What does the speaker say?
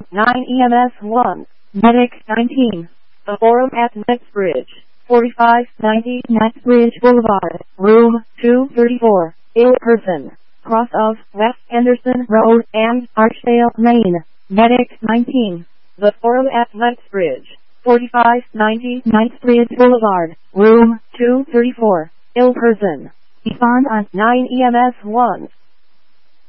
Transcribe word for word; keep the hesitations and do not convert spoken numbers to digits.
nine E M S one. Medic nineteen. The Forum at Knightsbridge, forty-five ninety Knightsbridge Boulevard, room two thirty-four. Ill person. Cross of West Henderson Road and Archdale, Maine. Medic nineteen. The Forum at Knightsbridge, forty-five ninety Knightsbridge Boulevard, room two thirty-four. Ill person. Be found on nine E M S one.